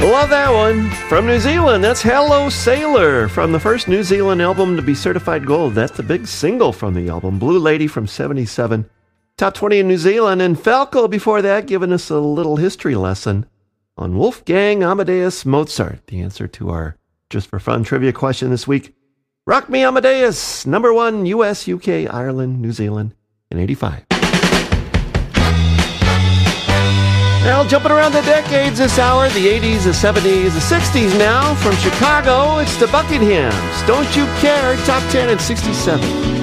Love that one. From New Zealand, that's Hello Sailor from the first New Zealand album to be certified gold. That's the big single from the album, Blue Lady from 77. Top 20 in New Zealand. And Falco before that, giving us a little history lesson on Wolfgang Amadeus Mozart. The answer to our Just for Fun trivia question this week. Rock Me Amadeus, number 1, US, UK, Ireland, New Zealand in 85. Now, jumping around the decades this hour, the 80s, the 70s, the 60s now. From Chicago, it's the Buckinghams. Don't You Care, top 10 at 67.